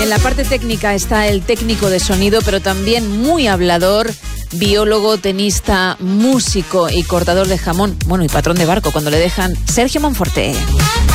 En la parte técnica está el técnico de sonido, pero también muy hablador, biólogo, tenista, músico y cortador de jamón, bueno, y patrón de barco cuando le dejan, Sergio Monforte.